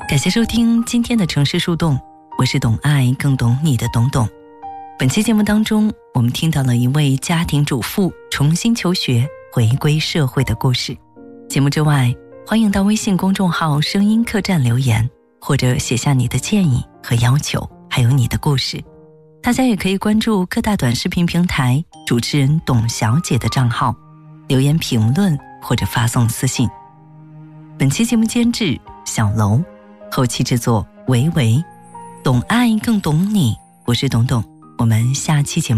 感谢收听今天的城市树洞，我是懂爱更懂你的懂懂。本期节目当中，我们听到了一位家庭主妇重新求学回归社会的故事。节目之外，欢迎到微信公众号声音客栈留言，或者写下你的建议和要求，还有你的故事。大家也可以关注各大短视频平台主持人董小姐的账号，留言评论或者发送私信。本期节目监制小楼，后期制作维维，懂爱更懂你，我是董董，我们下期节目